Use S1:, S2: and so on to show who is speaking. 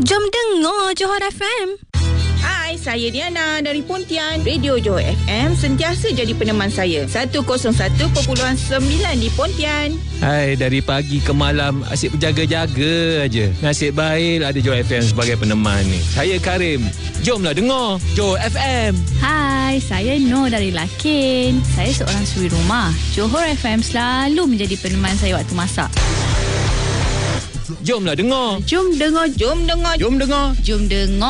S1: Jom dengar Johor FM.
S2: Hai, saya Diana dari Pontian. Radio Johor FM sentiasa jadi peneman saya. 101.9 di Pontian.
S3: Hai, dari pagi ke malam asyik berjaga-jaga aja. Nasib baik ada Johor FM sebagai peneman ni. Saya Karim. Jomlah dengar Johor FM.
S1: Hai, saya Nur dari Lakin. Saya seorang suri rumah. Johor FM selalu menjadi peneman saya waktu masak.
S3: Jomlah dengar.
S1: Jom dengar.
S2: Jom dengar.
S3: Jom dengar.
S1: Jom dengar.